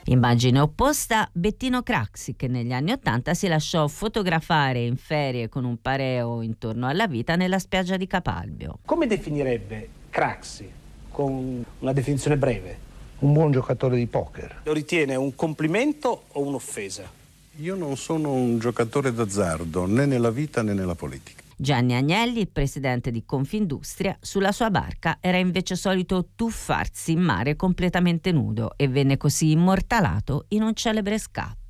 Immagine opposta, Bettino Craxi, che negli anni '80 si lasciò fotografare in ferie con un pareo intorno alla vita nella spiaggia di Capalbio. Come definirebbe Craxi con una definizione breve? Un buon giocatore di poker. Lo ritiene un complimento o un'offesa? Io non sono un giocatore d'azzardo, né nella vita né nella politica. Gianni Agnelli, il presidente di Confindustria, sulla sua barca era invece solito tuffarsi in mare completamente nudo e venne così immortalato in un celebre scatto.